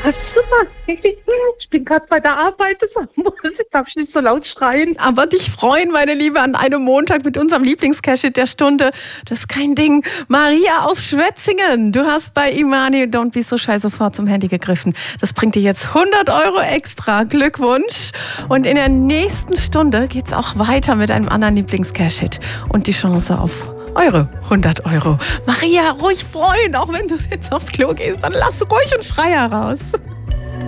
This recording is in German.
Hast du was? Ich bin gerade bei der Arbeit, darf ich nicht so laut schreien. Aber dich freuen, meine Liebe, an einem Montag mit unserem Lieblingscash-Hit der Stunde. Das ist kein Ding. Maria aus Schwetzingen, du hast bei Imani Don't Be So Shy sofort zum Handy gegriffen. Das bringt dir jetzt 100 € extra. Glückwunsch. Und in der nächsten Stunde geht's auch weiter mit einem anderen Lieblingscash-Hit. Und die Chance auf eure 100 €. Maria, ruhig freuen, auch wenn du jetzt aufs Klo gehst, dann lass ruhig einen Schreier raus.